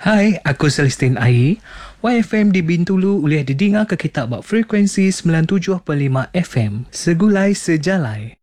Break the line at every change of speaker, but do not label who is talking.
Hai, aku Celestine Ai. YFM di Bintulu boleh didengar ke kita buat frekuensi 97.5 FM. Segulai sejalai.